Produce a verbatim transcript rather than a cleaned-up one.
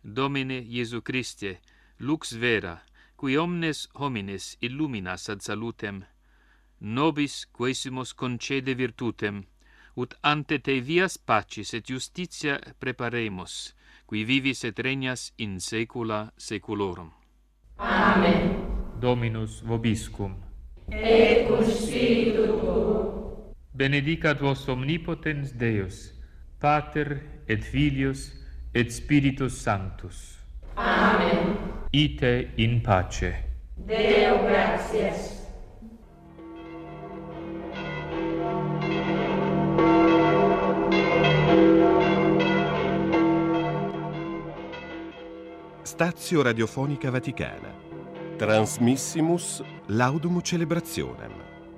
Domine Iesu Christe, lux vera, qui omnes homines illuminas ad salutem, nobis quesimus concede virtutem, ut ante te vias pacis et justitia preparemus, qui vivis et regnas in saecula saeculorum. Amen. Dominus vobiscum. Et cum spiritu tuo. Benedicat vos omnipotens Deus, Pater et Filius et Spiritus Sanctus. Amen. Ite in pace. Deo gratias. Stazio Radiofonica Vaticana. Transmissimus Laudum Celebrationem.